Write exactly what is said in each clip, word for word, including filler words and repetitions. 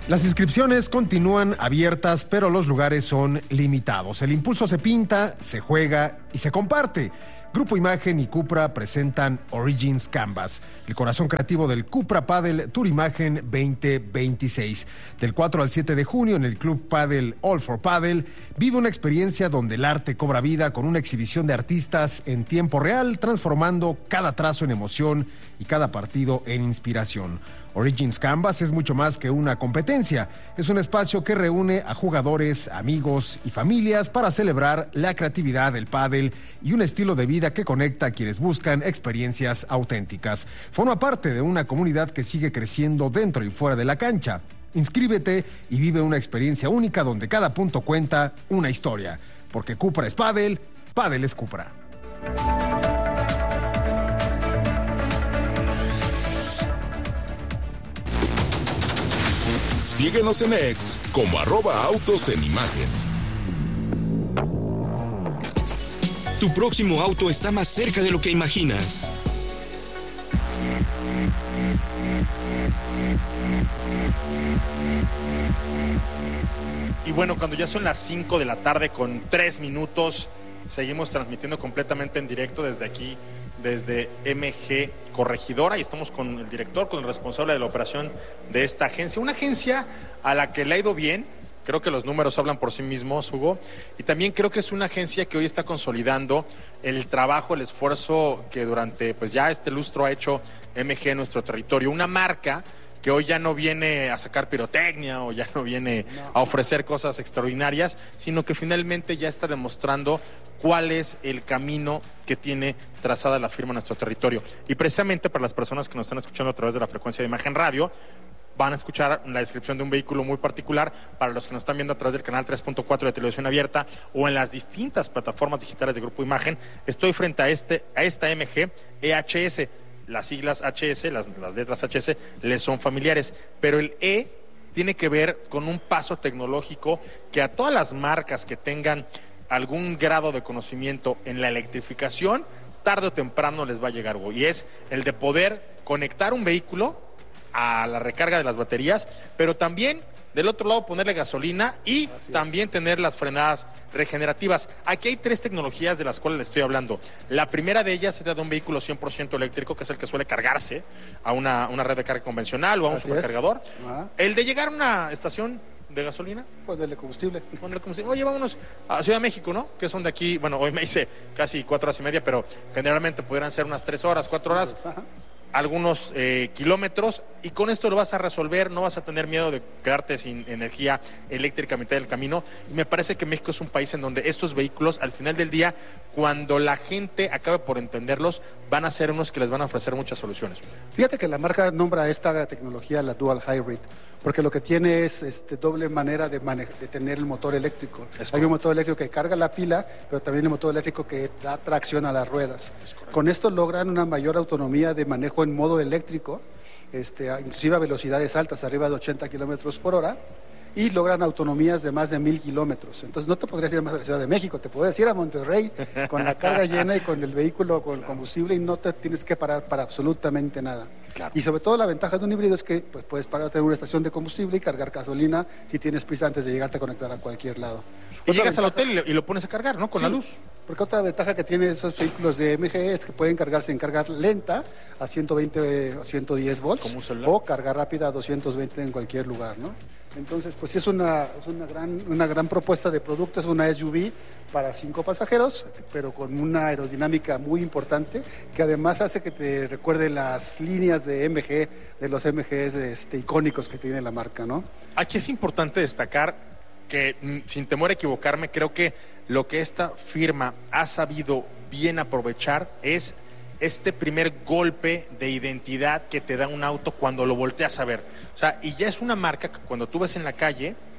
Las inscripciones continúan abiertas, pero los lugares son limitados. El impulso se pinta, se juega y se comparte. Grupo Imagen y Cupra presentan Origins Canvas, el corazón creativo del Cupra Padel Tour Imagen veinte veintiséis. Del cuatro al siete de junio en el Club Padel All for Padel, vive una experiencia donde el arte cobra vida con una exhibición de artistas en tiempo real, transformando cada trazo en emoción y cada partido en inspiración. Origins Canvas es mucho más que una competencia. Es un espacio que reúne a jugadores, amigos y familias para celebrar la creatividad del pádel y un estilo de vida que conecta a quienes buscan experiencias auténticas. Forma parte de una comunidad que sigue creciendo dentro y fuera de la cancha. Inscríbete y vive una experiencia única donde cada punto cuenta una historia. Porque Cupra es pádel, pádel es Cupra. Síguenos en X como arroba autos en imagen. Tu próximo auto está más cerca de lo que imaginas. Y bueno, cuando ya son las cinco de la tarde con tres minutos, seguimos transmitiendo completamente en directo desde aquí, desde M G Corregidora, y estamos con el director, con el responsable de la operación de esta agencia. Una agencia a la que le ha ido bien, creo que los números hablan por sí mismos, Hugo, y también creo que es una agencia que hoy está consolidando el trabajo, el esfuerzo que durante pues ya este lustro ha hecho M G en nuestro territorio. Una marca que hoy ya no viene a sacar pirotecnia o ya no viene a ofrecer cosas extraordinarias, sino que finalmente ya está demostrando cuál es el camino que tiene trazada la firma en nuestro territorio. Y precisamente para las personas que nos están escuchando a través de la frecuencia de Imagen Radio, van a escuchar la descripción de un vehículo muy particular. Para los que nos están viendo a través del canal tres punto cuatro de televisión abierta o en las distintas plataformas digitales de Grupo Imagen, estoy frente a, este, a esta M G E H S. Las siglas H S, las, las letras H S, les son familiares, pero el E tiene que ver con un paso tecnológico que a todas las marcas que tengan algún grado de conocimiento en la electrificación, tarde o temprano les va a llegar, y es el de poder conectar un vehículo a la recarga de las baterías, pero también del otro lado ponerle gasolina y también tener las frenadas regenerativas. Aquí hay tres tecnologías de las cuales les estoy hablando. La primera de ellas es de un vehículo cien por ciento eléctrico, que es el que suele cargarse a una, una red de carga convencional o a un Así supercargador. Ah. El de llegar a una estación de gasolina. Ponerle combustible. Ponerle combustible. Oye, vámonos a Ciudad de México, ¿no? Que son de aquí, bueno, hoy me hice casi cuatro horas y media, pero generalmente pudieran ser unas tres horas, cuatro horas. Ajá. Algunos eh, kilómetros, y con esto lo vas a resolver, no vas a tener miedo de quedarte sin energía eléctrica a mitad del camino. Y me parece que México es un país en donde estos vehículos, al final del día, cuando la gente acabe por entenderlos, van a ser unos que les van a ofrecer muchas soluciones. Fíjate que la marca nombra esta tecnología la Dual Hybrid, porque lo que tiene es este, doble manera de, de tener el motor eléctrico. Es Hay un motor eléctrico que carga la pila, pero también el motor eléctrico que da tracción a las ruedas. Con esto logran una mayor autonomía de manejo en modo eléctrico, este, inclusive a velocidades altas, arriba de ochenta kilómetros por hora, y logran autonomías de más de mil kilómetros. Entonces no te podrías ir más a la Ciudad de México, te puedes ir a Monterrey con la carga llena y con el vehículo con combustible, y no te tienes que parar para absolutamente nada. Claro. Y sobre todo la ventaja de un híbrido es que pues, puedes pararte en una estación de combustible y cargar gasolina si tienes prisa antes de llegarte a conectar a cualquier lado. Y otra llegas ventaja, al hotel y lo, y lo pones a cargar, ¿no? Con sí, la luz. Porque otra ventaja que tienen esos vehículos de M G es que pueden cargarse en carga lenta a ciento veinte o ciento diez volts, o carga rápida a doscientos veinte en cualquier lugar, ¿no? Entonces, pues sí es una, es una, gran, una gran propuesta de producto. Es una S U V para cinco pasajeros, pero con una aerodinámica muy importante, que además hace que te recuerde las líneas de M G, de los M Gs este, icónicos que tiene la marca, ¿no? Aquí es importante destacar que, sin temor a equivocarme, creo que lo que esta firma ha sabido bien aprovechar es este primer golpe de identidad que te da un auto cuando lo volteas a ver. O sea, y ya es una marca que cuando tú ves en la calle,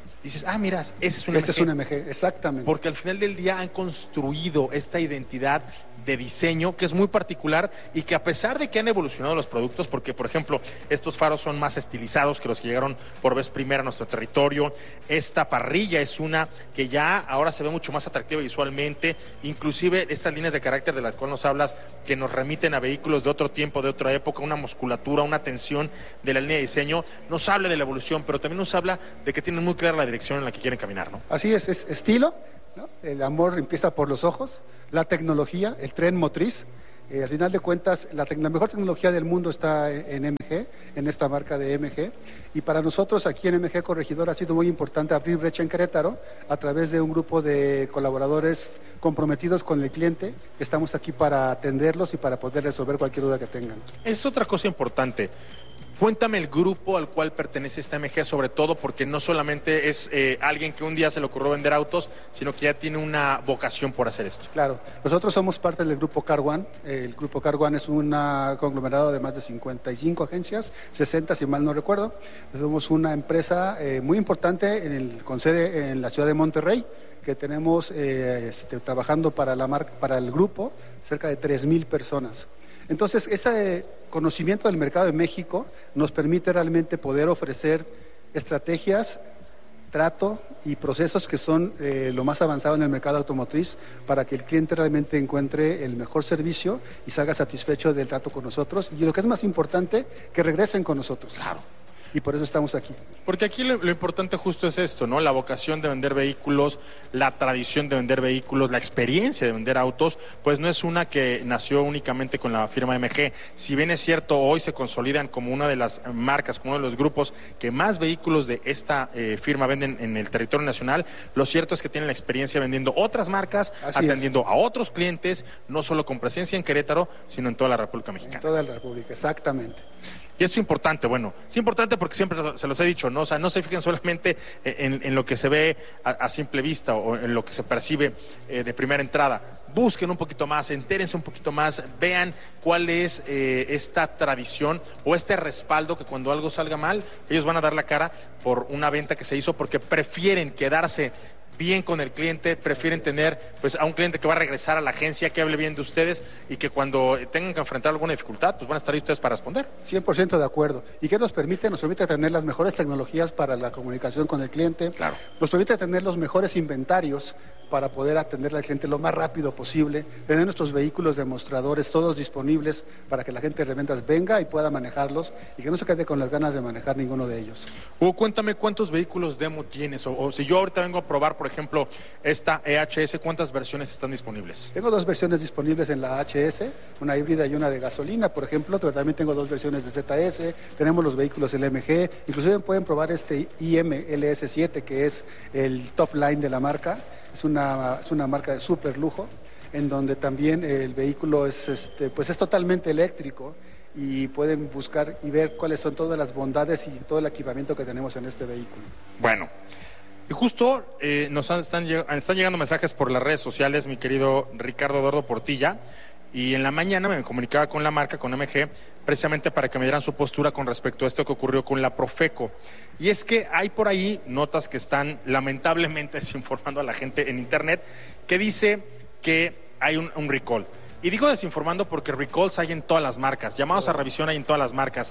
dices, ah, mira, ese es un Este M G. es un M G, exactamente. Porque al final del día han construido esta identidad de diseño que es muy particular y que a pesar de que han evolucionado los productos, porque por ejemplo estos faros son más estilizados que los que llegaron por vez primera a nuestro territorio, esta parrilla es una que ya ahora se ve mucho más atractiva visualmente, inclusive estas líneas de carácter de las cuales nos hablas que nos remiten a vehículos de otro tiempo, de otra época, una musculatura, una tensión de la línea de diseño, nos habla de la evolución, pero también nos habla de que tienen muy clara la dirección en la que quieren caminar, ¿no? Así es, es estilo, ¿no? El amor empieza por los ojos, la tecnología, el tren motriz. Eh, al final de cuentas, la, la mejor tecnología del mundo está en, en M G, en esta marca de M G. Y para nosotros aquí en M G Corregidora ha sido muy importante abrir brecha en Querétaro a través de un grupo de colaboradores comprometidos con el cliente. Estamos aquí para atenderlos y para poder resolver cualquier duda que tengan. Es otra cosa importante. Cuéntame el grupo al cual pertenece esta M G, sobre todo porque no solamente es eh, alguien que un día se le ocurrió vender autos, sino que ya tiene una vocación por hacer esto. Claro, nosotros somos parte del grupo Car One. El grupo Car One es un conglomerado de más de cincuenta y cinco agencias, sesenta si mal no recuerdo. Somos una empresa eh, muy importante en el, con sede en la ciudad de Monterrey, que tenemos eh, este, trabajando para, la marca, para el grupo cerca de tres mil personas. Entonces, ese conocimiento del mercado de México nos permite realmente poder ofrecer estrategias, trato y procesos que son eh, lo más avanzado en el mercado automotriz para que el cliente realmente encuentre el mejor servicio y salga satisfecho del trato con nosotros. Y lo que es más importante, que regresen con nosotros. Claro. Y por eso estamos aquí. Porque aquí lo, lo importante justo es esto, ¿no? La vocación de vender vehículos, la tradición de vender vehículos, la experiencia de vender autos, pues no es una que nació únicamente con la firma M G. Si bien es cierto, hoy se consolidan como una de las marcas, como uno de los grupos que más vehículos de esta eh, firma venden en el territorio nacional, lo cierto es que tienen la experiencia vendiendo otras marcas, Así atendiendo es. a otros clientes, no solo con presencia en Querétaro, sino en toda la República Mexicana. En toda la República, exactamente. Y esto es importante, bueno, es importante porque siempre se los he dicho, ¿no? O sea, no se fijen solamente en, en lo que se ve a, a simple vista o en lo que se percibe eh, de primera entrada. Busquen un poquito más, entérense un poquito más, vean cuál es eh, esta tradición o este respaldo que cuando algo salga mal, ellos van a dar la cara por una venta que se hizo porque prefieren quedarse bien con el cliente, prefieren tener pues a un cliente que va a regresar a la agencia, que hable bien de ustedes y que cuando tengan que enfrentar alguna dificultad, pues van a estar ahí ustedes para responder. cien por ciento de acuerdo. ¿Y qué nos permite? Nos permite tener las mejores tecnologías para la comunicación con el cliente. Claro. Nos permite tener los mejores inventarios para poder atender al cliente lo más rápido posible, tener nuestros vehículos demostradores todos disponibles para que la gente de reventas venga y pueda manejarlos y que no se quede con las ganas de manejar ninguno de ellos. Hugo, cuéntame cuántos vehículos demo tienes o, o si yo ahorita vengo a probar, por ejemplo, esta E H S, ¿cuántas versiones están disponibles? Tengo dos versiones disponibles en la H S, una híbrida y una de gasolina, por ejemplo, pero también tengo dos versiones de Z S, tenemos los vehículos L M G, inclusive pueden probar este I M L S siete que es el top line de la marca. Es una, es una marca de súper lujo, en donde también el vehículo es, este, pues es totalmente eléctrico y pueden buscar y ver cuáles son todas las bondades y todo el equipamiento que tenemos en este vehículo. Bueno, y justo eh, nos han, están, están llegando mensajes por las redes sociales, mi querido Ricardo Eduardo Portilla, y en la mañana me comunicaba con la marca, con M G, precisamente para que me dieran su postura con respecto a esto que ocurrió con la Profeco. Y es que hay por ahí notas que están lamentablemente desinformando a la gente en internet, que dice que hay un, un recall. Y digo desinformando porque recalls hay en todas las marcas, llamados a revisión hay en todas las marcas.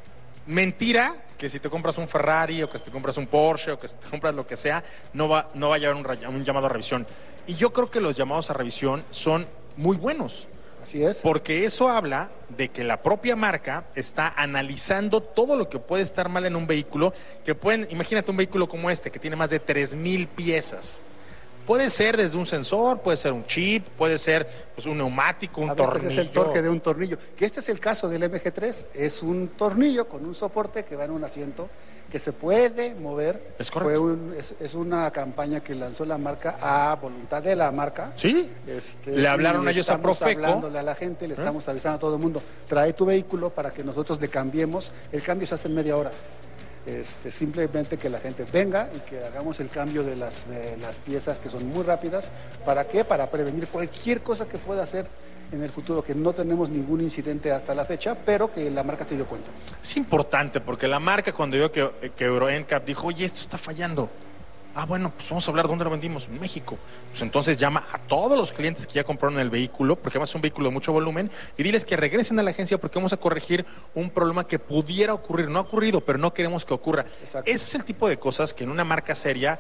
Mentira que si te compras un Ferrari o que si te compras un Porsche o que si te compras lo que sea, no va, no va a llevar un, un llamado a revisión. Y yo creo que los llamados a revisión son muy buenos. Así es. Porque eso habla de que la propia marca está analizando todo lo que puede estar mal en un vehículo, que pueden, imagínate un vehículo como este, que tiene más de tres mil piezas. Puede ser desde un sensor, puede ser un chip, puede ser pues, un neumático, un a veces tornillo. es el torque de un tornillo. Que este es el caso del M G tres, es un tornillo con un soporte que va en un asiento que se puede mover. Es correcto. Fue un, es, es una campaña que lanzó la marca a voluntad de la marca. Sí. Este, le hablaron y ellos a Profeco. Estamos hablándole a la gente, le estamos avisando a todo el mundo. Trae tu vehículo para que nosotros le cambiemos. El cambio se hace en media hora. Este, simplemente que la gente venga y que hagamos el cambio de las, de las piezas que son muy rápidas. ¿Para qué? Para prevenir cualquier cosa que pueda hacer en el futuro, que no tenemos ningún incidente hasta la fecha, pero que la marca se dio cuenta. Es importante porque la marca cuando vio que, que Euro N C A P dijo, oye, esto está fallando, Ah, bueno, pues vamos a hablar dónde lo vendimos, en México. Pues entonces llama a todos los clientes que ya compraron el vehículo, porque además es un vehículo de mucho volumen, y diles que regresen a la agencia porque vamos a corregir un problema que pudiera ocurrir. No ha ocurrido, pero no queremos que ocurra. Exacto. Ese es el tipo de cosas que en una marca seria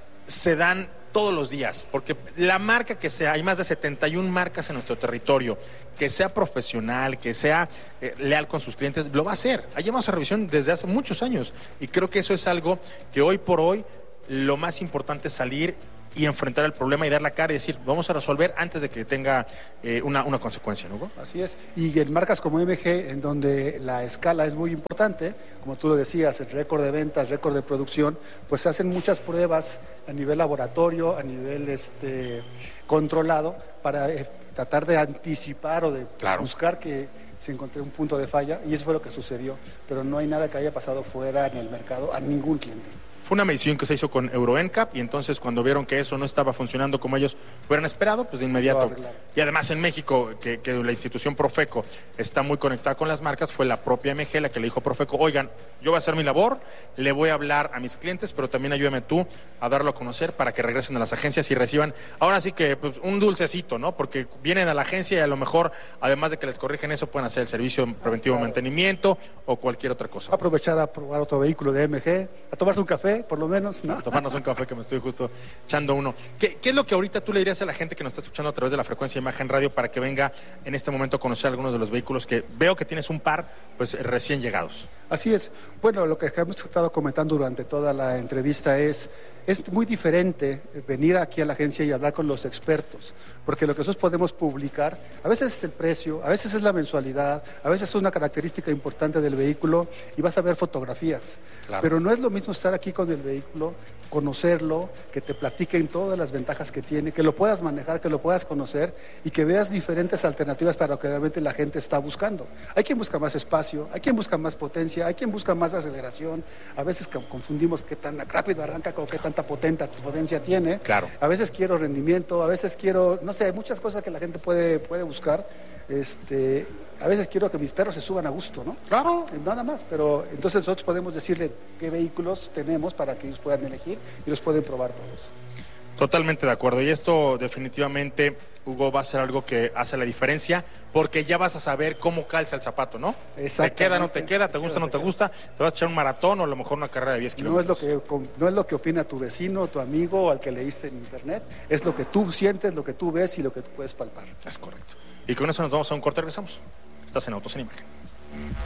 se dan todos los días, porque la marca que sea, hay más de setenta y una marcas en nuestro territorio, que sea profesional, que sea eh, leal con sus clientes, lo va a hacer. Ha llamado a revisión desde hace muchos años, y creo que eso es algo que hoy por hoy lo más importante es salir y enfrentar el problema y dar la cara y decir, vamos a resolver antes de que tenga eh, una, una consecuencia, ¿no? Así es. Y en marcas como M G, en donde la escala es muy importante, como tú lo decías, el récord de ventas, récord de producción, pues se hacen muchas pruebas a nivel laboratorio, a nivel este, controlado, para eh, tratar de anticipar o de Claro. buscar que se encontré un punto de falla, y eso fue lo que sucedió. Pero no hay nada que haya pasado fuera en el mercado a ningún cliente. Fue una medición que se hizo con Euro N C A P y entonces cuando vieron que eso no estaba funcionando como ellos hubieran esperado, pues de inmediato. Lo arreglaron. Y además en México, que, que la institución Profeco está muy conectada con las marcas, fue la propia M G la que le dijo a Profeco, oigan, yo voy a hacer mi labor, le voy a hablar a mis clientes, pero también ayúdame tú a darlo a conocer para que regresen a las agencias y reciban, ahora sí que pues, un dulcecito, ¿no? Porque vienen a la agencia y a lo mejor, además de que les corrigen eso, pueden hacer el servicio preventivo de mantenimiento o cualquier otra cosa. Aprovechar a probar otro vehículo de M G, a tomarse un café, por lo menos, ¿no? Tomarnos un café que me estoy justo echando uno. ¿Qué, ¿Qué es lo que ahorita tú le dirías a la gente que nos está escuchando a través de la frecuencia Imagen Radio para que venga en este momento a conocer algunos de los vehículos que veo que tienes un par pues recién llegados? Así es. Bueno, lo que hemos estado comentando durante toda la entrevista es, es muy diferente venir aquí a la agencia y hablar con los expertos, porque lo que nosotros podemos publicar, a veces es el precio, a veces es la mensualidad, a veces es una característica importante del vehículo y vas a ver fotografías. Claro. Pero no es lo mismo estar aquí con el vehículo, conocerlo, que te platiquen todas las ventajas que tiene, que lo puedas manejar, que lo puedas conocer y que veas diferentes alternativas para lo que realmente la gente está buscando. Hay quien busca más espacio, hay quien busca más potencia, hay quien busca más aceleración. A veces confundimos qué tan rápido arranca con qué tanta potente, potencia tiene. Claro. A veces quiero rendimiento, a veces quiero, no sé, hay muchas cosas que la gente puede, puede buscar. Este, a veces quiero que mis perros se suban a gusto, ¿no? Claro. Nada más, pero entonces nosotros podemos decirle qué vehículos tenemos para que ellos puedan elegir y los pueden probar todos. Totalmente de acuerdo. Y esto definitivamente, Hugo, va a ser algo que hace la diferencia porque ya vas a saber cómo calza el zapato, ¿no? Exactamente. Te queda, no te queda, te gusta, no te gusta, te vas a echar un maratón o a lo mejor una carrera de diez No es, lo kilómetros. que, no es lo que opina tu vecino, tu amigo o al que leíste en internet, es lo que tú sientes, lo que tú ves y lo que tú puedes palpar. Es correcto. Y con eso nos vamos a un corte, regresamos. Estás en Autos en Imagen.